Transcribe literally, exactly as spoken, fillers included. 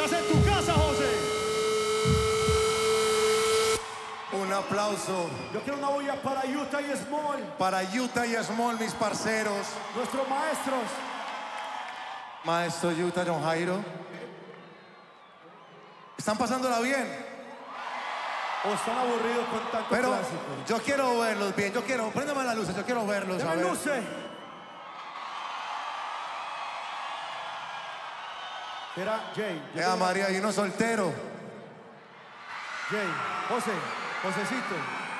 Estás en tu casa, José. Un aplauso. Yo quiero una bulla para Utah y Small. Para Utah y Small, mis parceros. Nuestros maestros. Maestro Utah, John Jairo. ¿Están pasándola bien? ¿O están aburridos con tanto Pero clásico? yo quiero verlos bien. Yo quiero, préndame las luces, yo quiero verlos. A ¡Deme ver. luces! Era Jay. Ea María, y uno soltero. Jay, José, Josecito.